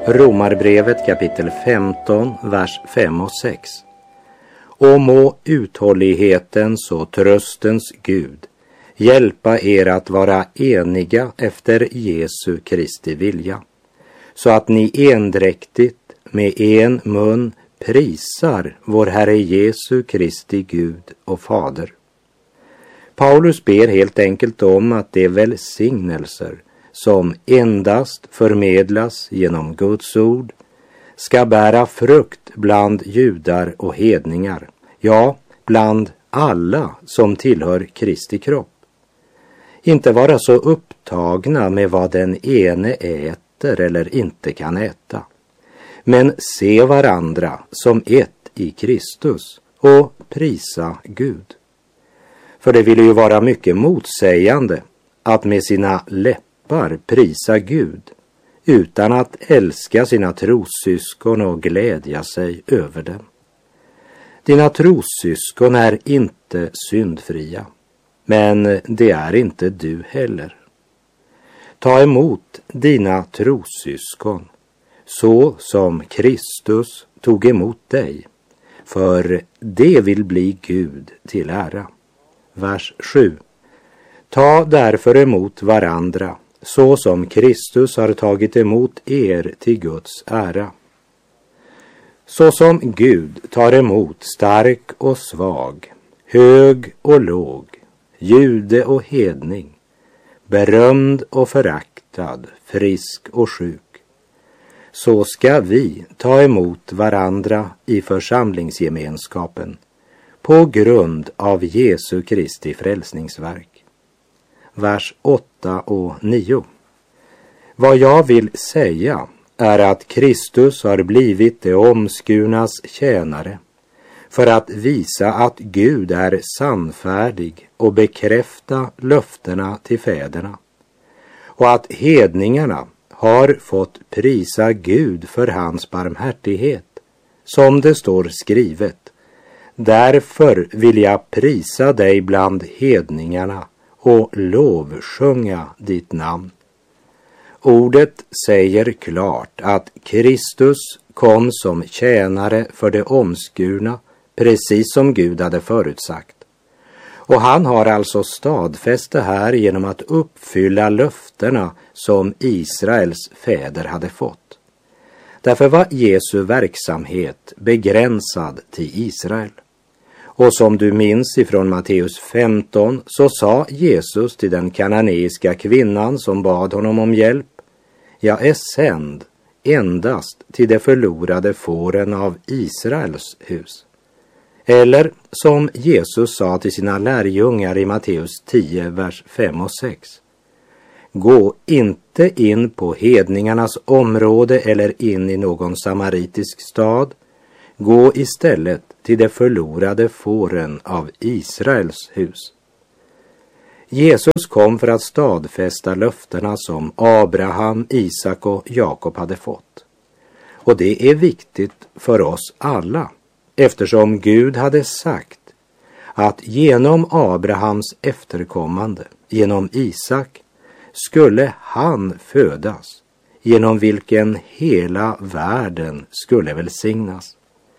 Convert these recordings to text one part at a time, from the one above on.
Romarbrevet kapitel 15, vers 5 och 6. Och må uthållighetens och tröstens Gud hjälpa er att vara eniga efter Jesu Kristi vilja, så att ni endräktigt med en mun prisar vår Herre Jesu Kristi Gud och Fader. Paulus ber helt enkelt om att de välsignelser som endast förmedlas genom Guds ord ska bära frukt bland judar och hedningar, ja, bland alla som tillhör Kristi kropp. Inte vara så upptagna med vad den ene äter eller inte kan äta, men se varandra som ett i Kristus och prisa Gud. För det vill ju vara mycket motsägande att med sina läppar prisa Gud utan att älska sina trossyskon och glädja sig över dem. Dina trossyskon är inte syndfria, men det är inte du heller. Ta emot dina trossyskon så som Kristus tog emot dig, för det vill bli Gud till ära. Vers 7. Ta därför emot varandra så som Kristus har tagit emot er till Guds ära. Så som Gud tar emot stark och svag, hög och låg, jude och hedning, berömd och föraktad, frisk och sjuk, så ska vi ta emot varandra i församlingsgemenskapen på grund av Jesu Kristi frälsningsverk. Vers 8 och 9. Vad jag vill säga är att Kristus har blivit det omskurnas tjänare för att visa att Gud är sannfärdig och bekräfta löftena till fäderna, och att hedningarna har fått prisa Gud för hans barmhärtighet, som det står skrivet: därför vill jag prisa dig bland hedningarna och lovsjunga ditt namn. Ordet säger klart att Kristus kom som tjänare för det omskurna, precis som Gud hade förutsagt. Och han har alltså stadfäst det här genom att uppfylla löftena som Israels fäder hade fått. Därför var Jesu verksamhet begränsad till Israel. Och som du minns ifrån Matteus 15 så sa Jesus till den kananeiska kvinnan som bad honom om hjälp: jag är sänd endast till de förlorade fåren av Israels hus. Eller som Jesus sa till sina lärjungar i Matteus 10, vers 5 och 6. Gå inte in på hedningarnas område eller in i någon samaritisk stad. Gå istället till de förlorade fåren av Israels hus. Jesus kom för att stadfästa löftena som Abraham, Isak och Jakob hade fått. Och det är viktigt för oss alla, eftersom Gud hade sagt att genom Abrahams efterkommande, genom Isak, skulle han födas, genom vilken hela världen skulle välsignas.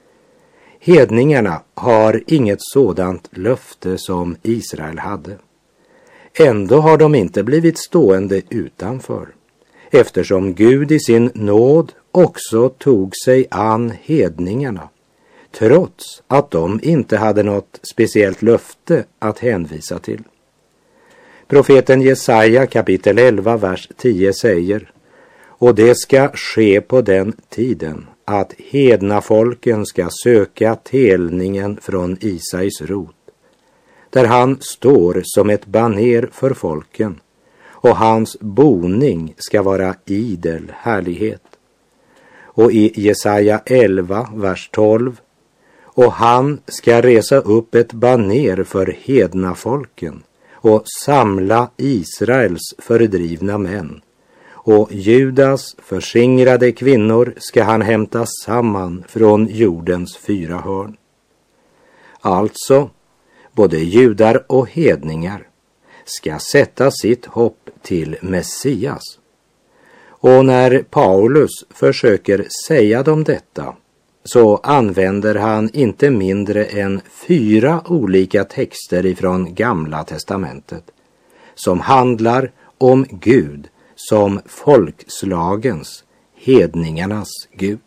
Hedningarna har inget sådant löfte som Israel hade. Ändå har de inte blivit stående utanför, eftersom Gud i sin nåd också tog sig an hedningarna, trots att de inte hade något speciellt löfte att hänvisa till. Profeten Jesaja kapitel 11, vers 10 säger: och det ska ske på den tiden att hednafolken ska söka telningen från Isais rot, där han står som ett baner för folken, och hans boning ska vara idel härlighet. Och i Jesaja 11, vers 12: och han ska resa upp ett baner för hednafolken och samla Israels fördrivna män, och Judas förskingrade kvinnor ska han hämta samman från jordens 4 hörn. Alltså, både judar och hedningar ska sätta sitt hopp till Messias. Och när Paulus försöker säga dem detta så använder han inte mindre än 4 olika texter ifrån Gamla testamentet som handlar om Gud som folkslagens, hedningarnas Gud.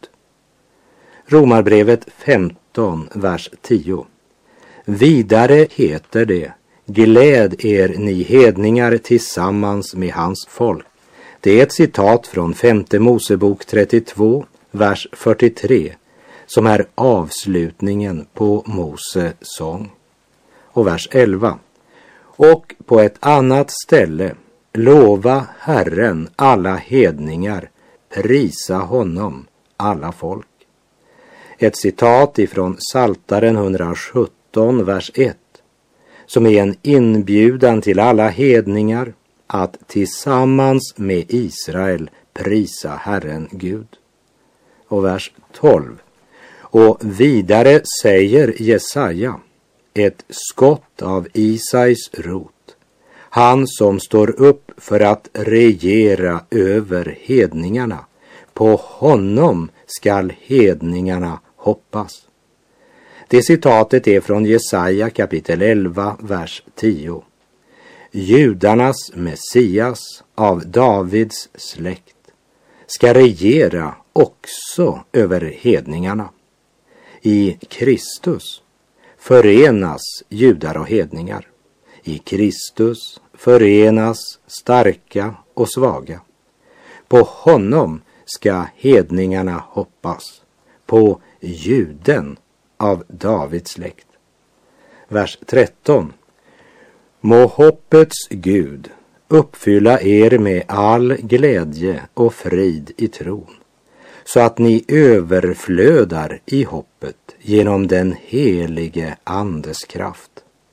Romarbrevet 15, vers 10. Vidare heter det: gläd er ni hedningar tillsammans med hans folk. Det är ett citat från 5:e Mosebok 32, vers 43, som är avslutningen på Mose sång. Och vers 11. Och på ett annat ställe: lova Herren alla hedningar, prisa honom alla folk. Ett citat ifrån Psaltaren 117, vers 1, som är en inbjudan till alla hedningar att tillsammans med Israel prisa Herren Gud. Och vers 12. Och vidare säger Jesaja: ett skott av Isais rot, han som står upp för att regera över hedningarna, på honom skall hedningarna hoppas. Det citatet är från Jesaja kapitel 11, vers 10. Judarnas Messias av Davids släkt ska regera också över hedningarna. I Kristus förenas judar och hedningar. I Kristus förenas starka och svaga. På honom ska hedningarna hoppas, på juden av Davids släkt. Vers 13. Må hoppets Gud uppfylla er med all glädje och frid i tron, så att ni överflödar i hoppet genom den helige Andes kraft.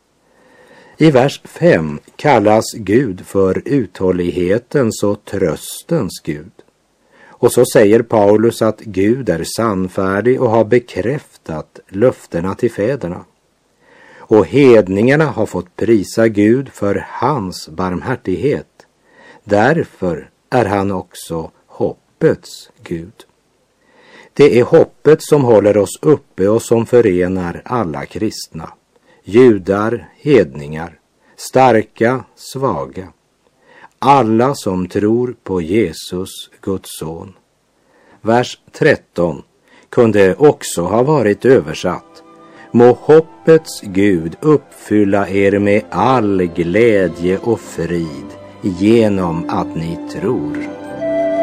I vers 5 kallas Gud för uthållighetens och tröstens Gud. Och så säger Paulus att Gud är sannfärdig och har bekräftat löftena till fäderna. Och hedningarna har fått prisa Gud för hans barmhärtighet. Därför är han också hoppets Gud. Det är hoppet som håller oss uppe och som förenar alla kristna. Judar, hedningar, starka, svaga. Alla som tror på Jesus, Guds son. Vers 13 kunde också ha varit översatt: må hoppets Gud uppfylla er med all glädje och frid genom att ni tror.